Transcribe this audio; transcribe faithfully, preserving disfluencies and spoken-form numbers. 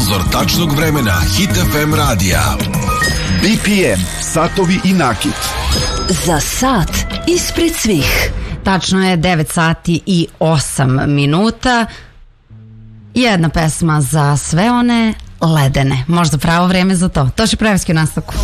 Obzor tačnog vremena Hit F M radija. B P M, satovi i nakit. Za sat ispred svih. Tačno je devet sati i osam minuta. Jedna pesma za sve one ledene. Možda pravo vreme za to. To će prevesti u nastavku.